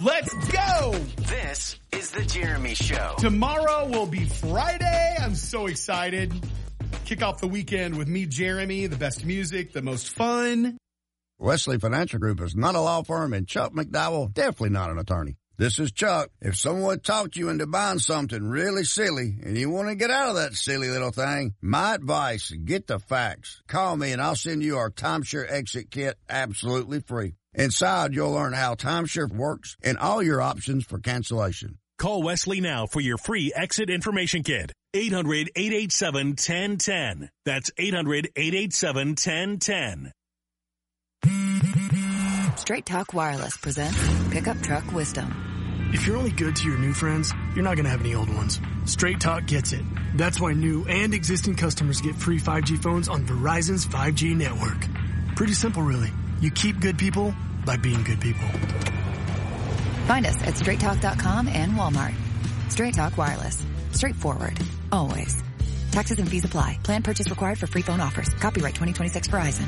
Let's go! This is The Jeremy Show. Tomorrow will be Friday. I'm so excited. Kick off the weekend with me, Jeremy, the best music, the most fun. Wesley Financial Group is not a law firm, and Chuck McDowell, definitely not an attorney. This is Chuck. If someone talked you into buying something really silly and you want to get out of that silly little thing, my advice, get the facts. Call me and I'll send you our timeshare exit kit absolutely free. Inside, you'll learn how timeshare works and all your options for cancellation. Call Wesley now for your free exit information kit. 800-887-1010. That's 800-887-1010. Straight Talk Wireless presents Pickup Truck Wisdom. If you're only good to your new friends, you're not going to have any old ones. Straight Talk gets it. That's why new and existing customers get free 5G phones on Verizon's 5G network. Pretty simple, really. You keep good people by being good people. Find us at straighttalk.com and Walmart. Straight Talk Wireless. Straightforward. Always. Taxes and fees apply. Plan purchase required for free phone offers. Copyright 2026 Verizon.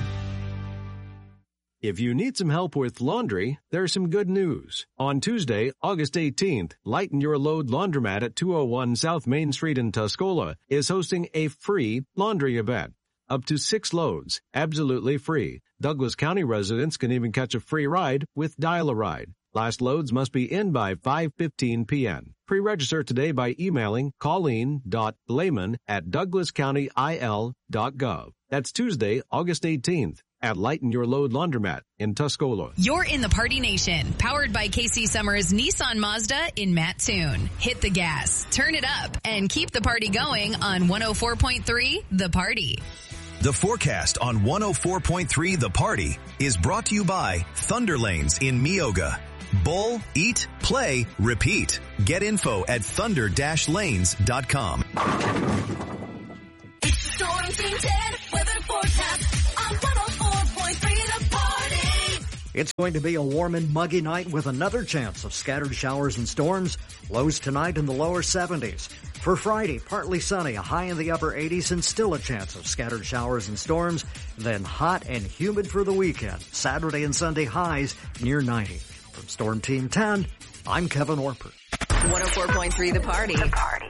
If you need some help with laundry, there's some good news. On Tuesday, August 18th, Lighten Your Load Laundromat at 201 South Main Street in Tuscola is hosting a free laundry event. Up to 6 loads, absolutely free. Douglas County residents can even catch a free ride with Dial-A-Ride. Last loads must be in by 5:15 p.m. Pre-register today by emailing colleen.blayman@douglascountyil.gov. That's Tuesday, August 18th. At Lighten Your Load Laundromat in Tuscola. You're in the Party Nation, powered by KC Summers Nissan Mazda in Mattoon. Hit the gas, turn it up, and keep the party going on 104.3 The Party. The forecast on 104.3 The Party is brought to you by Thunder Lanes in Meoga. Bowl, eat, play, repeat. Get info at thunder-lanes.com. It's the Storm Team 10 weather forecast on 104.3 The Party. It's going to be a warm and muggy night with another chance of scattered showers and storms. Lows tonight in the lower 70s. For Friday, partly sunny, a high in the upper 80s, and still a chance of scattered showers and storms. Then hot and humid for the weekend. Saturday and Sunday highs near 90. From Storm Team 10, I'm Kevin Orper. 104.3 The Party.